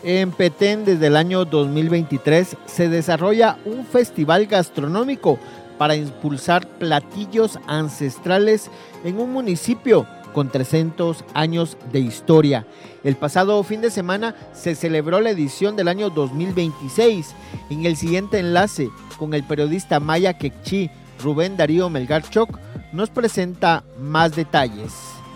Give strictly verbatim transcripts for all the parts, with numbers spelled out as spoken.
En Petén, desde el año dos mil veintitrés, se desarrolla un festival gastronómico para impulsar platillos ancestrales en un municipio con trescientos años de historia. El pasado fin de semana se celebró la edición del año dos mil veintiséis. En el siguiente enlace con el periodista maya quechí Rubén Darío Melgar Choc nos presenta más detalles.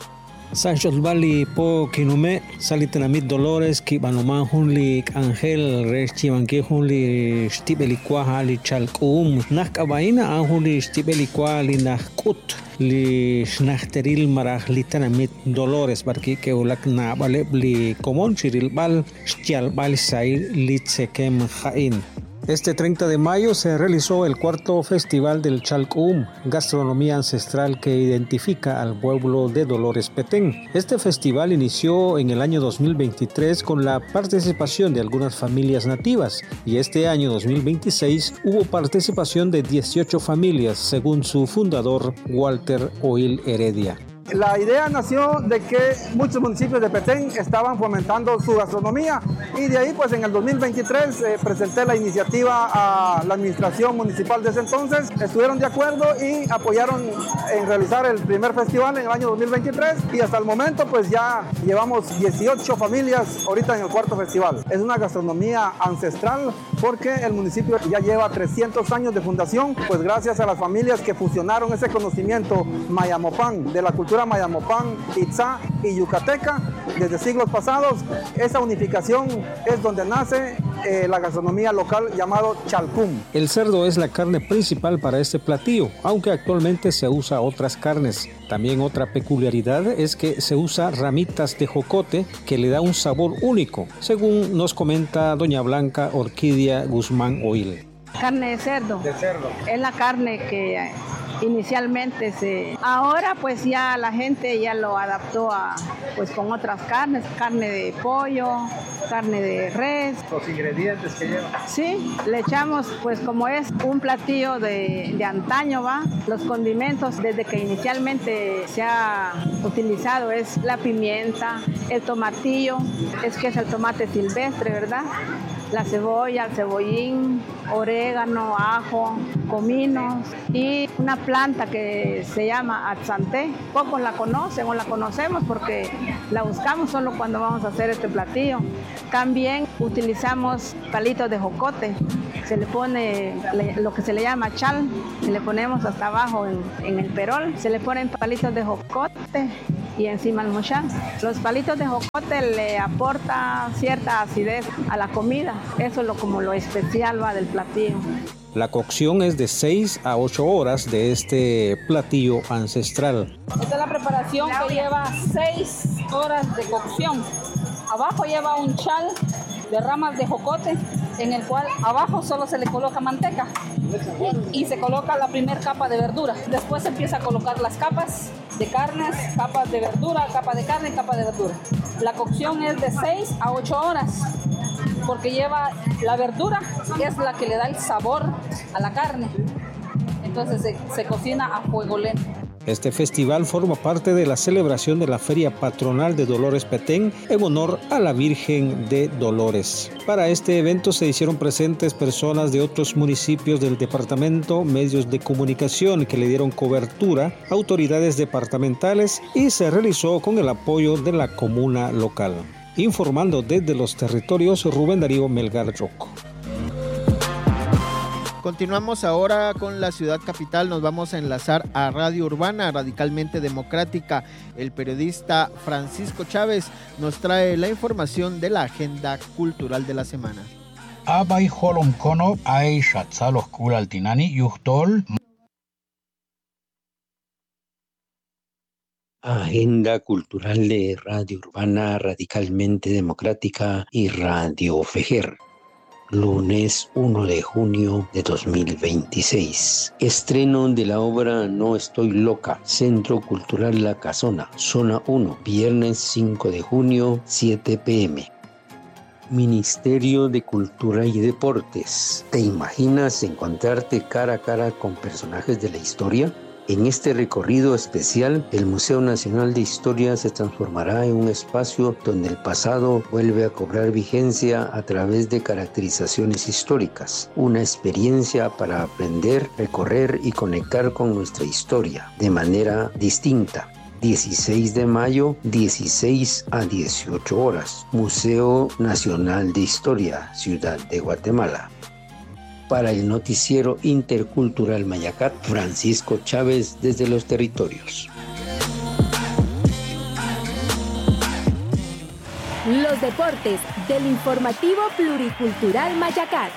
Sanchos Bali po kinume salitenamit Dolores ki banuman hunli Ángel res chimanki hunli stibelikuaha li chalkum nakkabaina hunli stibelikuaha li nakut li snachteril marah litanamit Dolores barki ke ulak na bale li komon chiril bal stial bal sai litsekem jain. Este treinta de mayo se realizó el cuarto Festival del Chalcum, gastronomía ancestral que identifica al pueblo de Dolores Petén. Este festival inició en el año dos mil veintitrés con la participación de algunas familias nativas y este año dos mil veintiséis hubo participación de dieciocho familias, según su fundador Walter Oil Heredia. La idea nació de que muchos municipios de Petén estaban fomentando su gastronomía y de ahí pues en el dos mil veintitrés eh, presenté la iniciativa a la administración municipal de ese entonces, estuvieron de acuerdo y apoyaron en realizar el primer festival en el año dos mil veintitrés y hasta el momento pues ya llevamos dieciocho familias ahorita en el cuarto festival. Es una gastronomía ancestral porque el municipio ya lleva trescientos años de fundación, pues gracias a las familias que fusionaron ese conocimiento mayamopán de la cultura mayamopán, itzá y yucateca desde siglos pasados. Esa unificación es donde nace eh, la gastronomía local llamado chalcum. El cerdo es la carne principal para este platillo, aunque actualmente se usa otras carnes. También otra peculiaridad es que se usa ramitas de jocote que le da un sabor único, según nos comenta doña Blanca Orquídea Guzmán Oil. Carne de cerdo. De cerdo. Es la carne que inicialmente se... Ahora pues ya la gente ya lo adaptó a pues con otras carnes, carne de pollo, carne de res. Los ingredientes que lleva. Sí, le echamos pues como es un platillo de, de antaño, va. Los condimentos desde que inicialmente se ha utilizado es la pimienta, el tomatillo, es que es el tomate silvestre, ¿verdad? La cebolla, el cebollín, orégano, ajo, cominos y una planta que se llama atzanté. Pocos la conocen o la conocemos porque la buscamos solo cuando vamos a hacer este platillo. También utilizamos palitos de jocote. Se le pone lo que se le llama chal, y le ponemos hasta abajo en, en el perol. Se le ponen palitos de jocote y encima el mochán. Los palitos de jocote le aporta cierta acidez a la comida. Eso es lo, como lo especial va del platillo. La cocción es de seis a ocho horas de este platillo ancestral. Esta es la preparación que lleva seis horas de cocción. Abajo lleva un chal de ramas de jocote en el cual abajo solo se le coloca manteca y, y se coloca la primera capa de verdura. Después se empieza a colocar las capas de carnes, capas de verdura, capa de carne y capa de verdura. La cocción es de seis a ocho horas porque lleva la verdura, que es la que le da el sabor a la carne. Entonces se, se cocina a fuego lento. Este festival forma parte de la celebración de la Feria Patronal de Dolores Petén en honor a la Virgen de Dolores. Para este evento se hicieron presentes personas de otros municipios del departamento, medios de comunicación que le dieron cobertura, autoridades departamentales y se realizó con el apoyo de la comuna local. Informando desde los territorios, Rubén Darío Melgar Choc. Continuamos ahora con la ciudad capital, nos vamos a enlazar a Radio Urbana, radicalmente democrática. El periodista Francisco Chávez nos trae la información de la agenda cultural de la semana. Abay holom kono ay shatzalos kulaltinani yuhtol. Agenda cultural de Radio Urbana, radicalmente democrática y Radio Fejer. Lunes uno de junio de dos mil veintiséis. Estreno de la obra No Estoy Loca, Centro Cultural La Casona, Zona uno, viernes cinco de junio, siete pe eme. Ministerio de Cultura y Deportes. ¿Te imaginas encontrarte cara a cara con personajes de la historia? En este recorrido especial, el Museo Nacional de Historia se transformará en un espacio donde el pasado vuelve a cobrar vigencia a través de caracterizaciones históricas, una experiencia para aprender, recorrer y conectar con nuestra historia de manera distinta. dieciséis de mayo, dieciséis a dieciocho horas, Museo Nacional de Historia, Ciudad de Guatemala. Para el noticiero intercultural Mayacat, Francisco Chávez desde los territorios. Los deportes del informativo pluricultural Mayacat.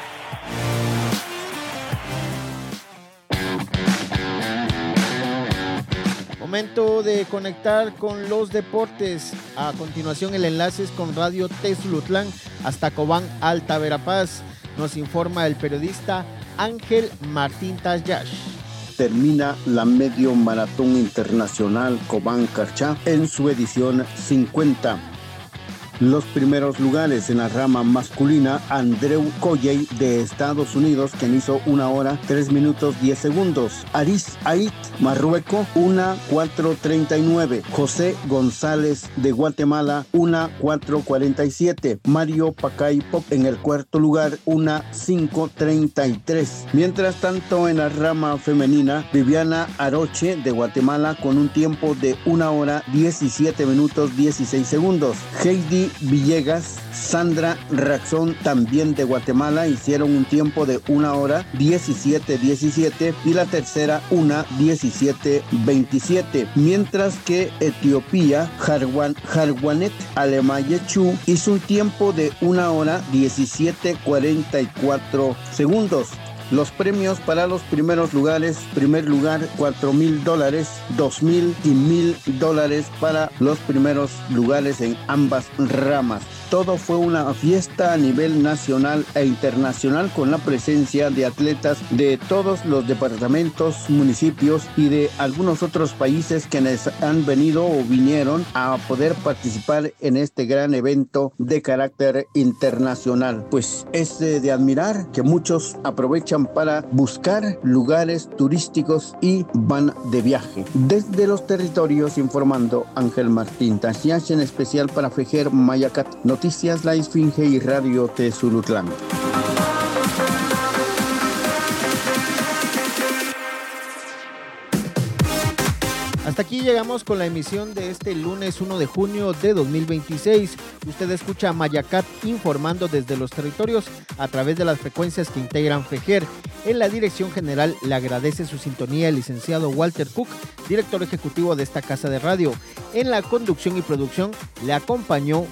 Momento de conectar con los deportes. A continuación el enlace es con Radio Tezulutlán hasta Cobán, Alta Verapaz. Nos informa el periodista Ángel Martín Tayash. Termina la Medio Maratón Internacional Cobán-Carchá en su edición cincuenta. Los primeros lugares en la rama masculina, Andreu Colley de Estados Unidos, quien hizo una hora, tres minutos, diez segundos. Aris Ait, Marruecos, una, cuatro, treinta y nueve. José González de Guatemala, una, cuatro, cuarenta y siete. Mario Pacay Pop en el cuarto lugar, una, cinco, treinta y tres. Mientras tanto, en la rama femenina, Viviana Aroche de Guatemala con un tiempo de una hora, diecisiete minutos, dieciséis segundos. Heidi Villegas, Sandra Raxón, también de Guatemala, hicieron un tiempo de una hora, diecisiete diecisiete, y la tercera, una, diecisiete veintisiete. Mientras que Etiopía, Harwan, Harwanet Alemayechu, hizo un tiempo de una hora, diecisiete cuarenta y cuatro segundos. Los premios para los primeros lugares: primer lugar cuatro mil dólares, dos mil y mil dólares para los primeros lugares en ambas ramas. Todo fue una fiesta a nivel nacional e internacional con la presencia de atletas de todos los departamentos, municipios y de algunos otros países quienes han venido o vinieron a poder participar en este gran evento de carácter internacional. Pues es de, de admirar que muchos aprovechan para buscar lugares turísticos y van de viaje. Desde los territorios informando Ángel Martín Tachiach, en especial para Fejer Mayacat. Noticias La Esfinge y Radio Tezulutlán. Hasta aquí llegamos con la emisión de este lunes uno de junio de dos mil veintiséis. Usted escucha Mayacat informando desde los territorios a través de las frecuencias que integran Fejer. En la dirección general le agradece su sintonía el licenciado Walter Cook, director ejecutivo de esta casa de radio. En la conducción y producción le acompañó